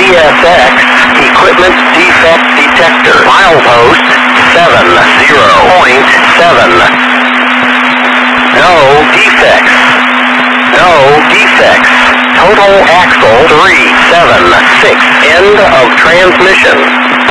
CSX Equipment Defect Detector. Milepost 70.7. No defects. No defects. Total axle 376. End of transmission.